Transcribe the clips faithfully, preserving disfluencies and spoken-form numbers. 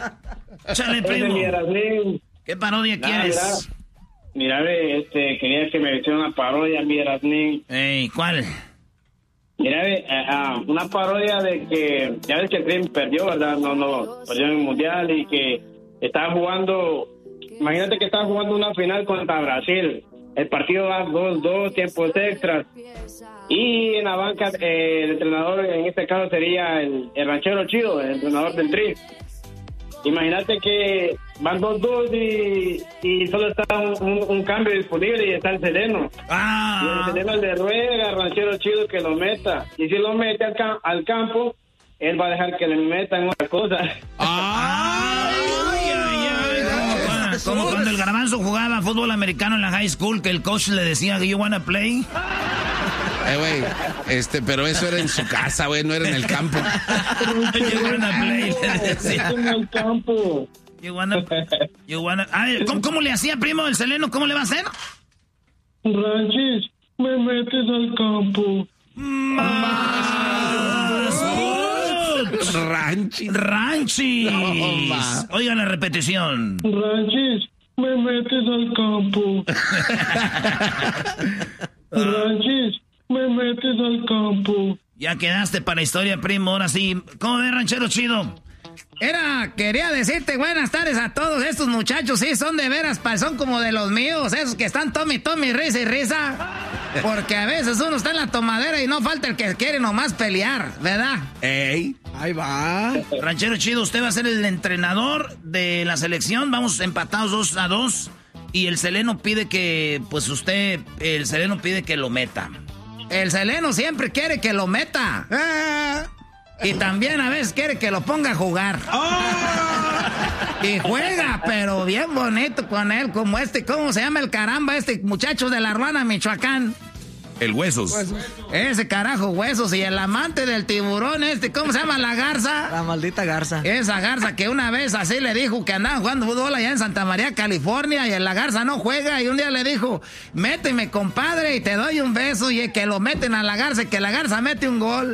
Chale, primo. ¿Qué parodia nah, quieres? Mira, mira, este, quería que me hiciera una parodia, mi Erasnín. Ey, ¿cuál? Mira, uh, una parodia de que, ya ves que el Dream perdió, ¿verdad? No, no, perdió en el Mundial y que estaba jugando, imagínate que estaba jugando una final contra Brasil. El partido va dos, dos tiempos extras. Y en la banca, eh, el entrenador en este caso sería el, el ranchero chido, el entrenador del Dream. Imagínate que van dos dos y, y solo está un, un, un cambio disponible y está el Seleno. Ah. Y el Seleno le ruega al ranchero chido que lo meta. Y si lo mete al, cam- al campo, él va a dejar que le metan otra cosa. ¡Ay! ay, ay, ay. Como, como cuando el Garbanzo jugaba fútbol americano en la high school, que el coach le decía, ¿Do you wanna play? Eh, güey, este, pero eso era en su casa, güey, no era en el campo. You wanna play, le decía. En el campo. You wanna, you wanna... Ay, ¿cómo, ¿Cómo le hacía, primo, el Seleno? ¿Cómo le va a hacer? Ranchis, me metes al campo. Más. Ranchis. Ranchis. No, oigan la repetición. Ranchis, me metes al campo. Ranchis, me metes al campo. Ya quedaste para historia, primo. Ahora sí. ¿Cómo ves, ranchero chido? Era, quería decirte buenas tardes a todos estos muchachos. Sí, son de veras, son como de los míos. Esos que están Tommy, Tommy, risa y risa. Porque a veces uno está en la tomadera y no falta el que quiere nomás pelear, ¿verdad? Ey, ahí va. Ranchero chido, usted va a ser el entrenador de la selección. Vamos empatados dos a dos. Y el Seleno pide que, pues usted, el Seleno pide que lo meta. El Seleno siempre quiere que lo meta. Ah. Y también a veces quiere que lo ponga a jugar. Oh. Y juega, pero bien bonito con él, como este, ¿cómo se llama el caramba? Este muchacho de la Ruana, Michoacán. El Huesos. Ese carajo, Huesos. Y el amante del tiburón este, ¿cómo se llama la garza? La maldita garza. Esa garza que una vez así le dijo que andaban jugando fútbol allá en Santa María, California, y la garza no juega, y un día le dijo, méteme, compadre, y te doy un beso, y que lo meten a la garza, y que la garza mete un gol.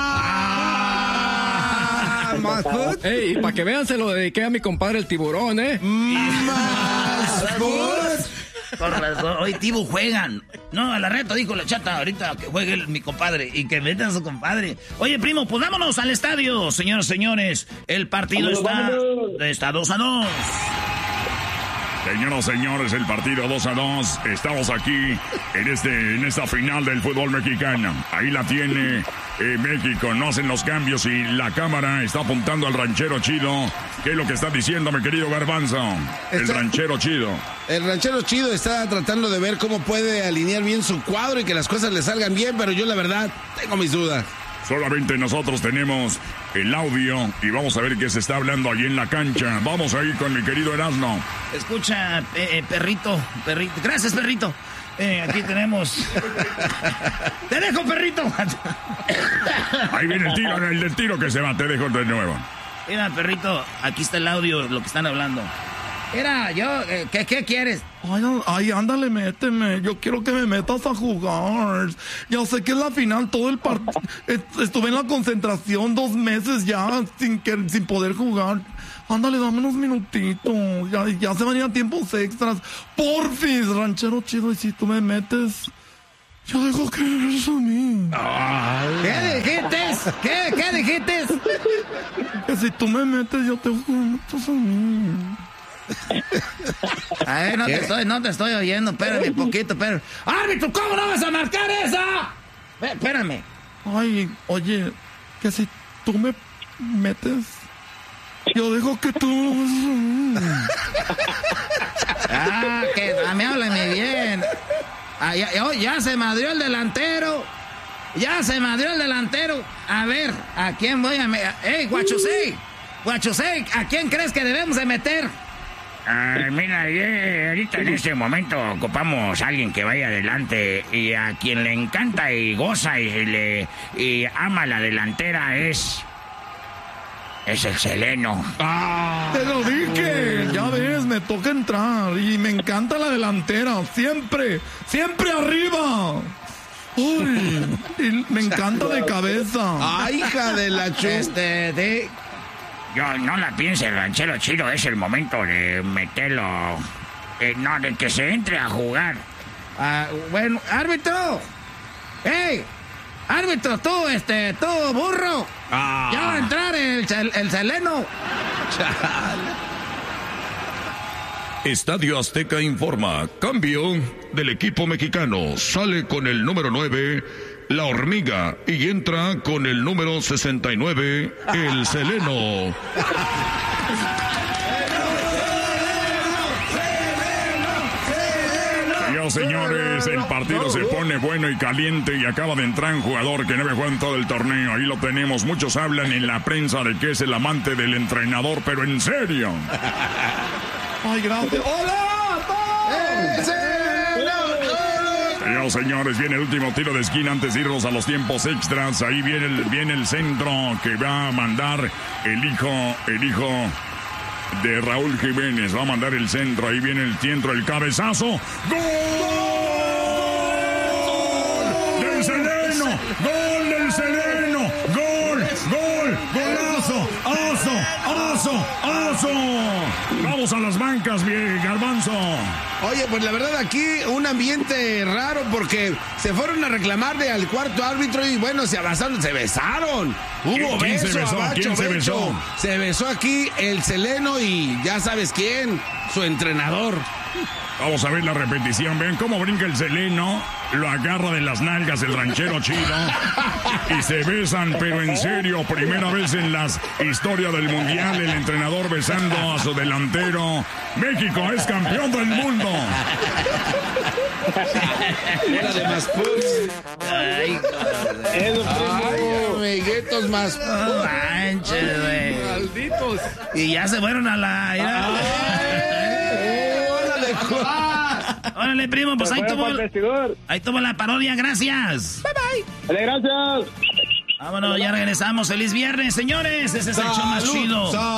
¡Ah! Más food. Ey, para que vean, se lo dediqué a mi compadre el tiburón, ¿eh? Más food. Con razón. Hoy Tibu juegan. No, a la reto dijo la chata ahorita que juegue el, mi compadre y que metan a su compadre. Oye, primo, pues vámonos al estadio, señoras y señores. El partido está, está dos a dos. Señoras y señores, el partido dos a dos. Estamos aquí en este en esta final del fútbol mexicano. Ahí la tiene eh, México. No hacen los cambios y la cámara está apuntando al ranchero chido. ¿Qué es lo que está diciendo, mi querido Garbanzo? El está, ranchero chido. El ranchero chido está tratando de ver cómo puede alinear bien su cuadro y que las cosas le salgan bien, pero yo la verdad tengo mis dudas. Solamente nosotros tenemos el audio y vamos a ver qué se está hablando allí en la cancha. Vamos ahí con mi querido Erasmo. Escucha, eh, perrito, perrito. Gracias, perrito. Eh, aquí tenemos... ¡Te dejo, perrito! Ahí viene el tiro, el del tiro que se va. Te dejo de nuevo. Mira, perrito, aquí está el audio, lo que están hablando. Mira, yo, eh, ¿qué, ¿qué quieres? Ay, ay, ándale, méteme. Yo quiero que me metas a jugar. Ya sé que es la final, todo el partido. Estuve en la concentración dos meses ya sin, que, sin poder jugar. Ándale, dame unos minutitos. Ya, ya se van a ir a tiempos extras. Porfis, ranchero chido. Y si tú me metes, yo dejo que eres a mí. ¿Qué dijiste? ¿Qué? ¿Qué dijiste? Que si tú me metes, yo te dejo que me metas a mí. A ver, no te estoy, no te estoy oyendo, espérame un poquito, espérame. ¡Árbitro, ¿cómo no vas a marcar esa? Espérame. Ay, oye, que si tú me metes, yo dejo que tú... Ah, que a mí háblame bien. Ah, ya, ya, ya se madrió el delantero. Ya se madrió el delantero. A ver, ¿a quién voy a meter? ¡Ey, Guachusei! Guachusei, ¿a quién crees que debemos de meter? Ah, mira, eh, ahorita en este momento ocupamos a alguien que vaya adelante y a quien le encanta y goza y le y ama la delantera es es el Seleno. Ah, te lo dije, ya ves, me toca entrar y me encanta la delantera, siempre, siempre arriba. Uy, y me encanta de cabeza. Ay, hija de la ch... Este, de... Yo no la piense, el ranchero chido, es el momento de meterlo. Eh, no, de que se entre a jugar. Ah, bueno, árbitro. ¡Ey! Árbitro, tú, este, tú, burro. Ah. Ya va a entrar el, el, el Seleno. Estadio Azteca informa, cambio del equipo mexicano, sale con el número nueve, la hormiga, y entra con el número sesenta y nueve, el Seleno. Yo, señores, el partido se pone bueno y caliente y acaba de entrar un jugador que no había jugado en todo el torneo. Ahí lo tenemos. Muchos hablan en la prensa de que es el amante del entrenador, pero en serio. Ay, gracias. ¡Hola! Yo, señores, viene el último tiro de esquina antes de irnos a los tiempos extras. Ahí viene el, viene el centro que va a mandar el hijo, el hijo de Raúl Jiménez. Va a mandar el centro. Ahí viene el centro, el cabezazo. ¡Gol! ¡Del Seleno! ¡Gol del Seleno! ¡Gol! ¡Gol! ¡Golazo! ¡Oso! ¡Oso! ¡Oso! Vamos a las bancas, bien, Garbanzo. Oye, pues la verdad aquí un ambiente raro porque se fueron a reclamarle al cuarto árbitro y bueno, se abrazaron, se besaron. Hubo ¿Quién beso, se besó? abacho, ¿Quién se becho. besó? Se besó aquí el Seleno y ya sabes quién, su entrenador. Vamos a ver la repetición. Vean cómo brinca el Seleno. Lo agarra de las nalgas el ranchero chido. Y se besan, pero en serio, primera vez en la historia del mundial, el entrenador besando a su delantero. México es campeón del mundo. Era de más puts. Ay, Eso, Ay, primo. amiguitos más. no manches, güey. Malditos. Y ya se fueron a la... ya. Órale, Juan. Órale, primo, pues ahí Fuera tuvo, para el vestidor. ahí tuvo la parodia, gracias. Dale, gracias. Vámonos, ya regresamos. Feliz viernes, señores. Ese es el show más Salud, chido. salud.